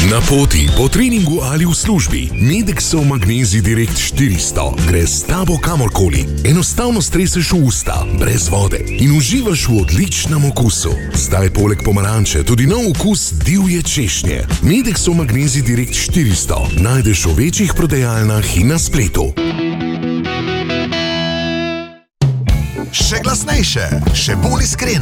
Na poti, po treningu ali v službi, Medexov Magnezij Direkt 400 gre s tabo kamorkoli. Enostavno streseš v usta, brez vode in uživaš v odličnem okusu. Zdaj poleg pomaranče tudi nov okus divje češnje. Medexov Magnezij Direkt 400 najdeš v večjih prodajalnah in na spletu. Še glasnejše, še bolj iskrene.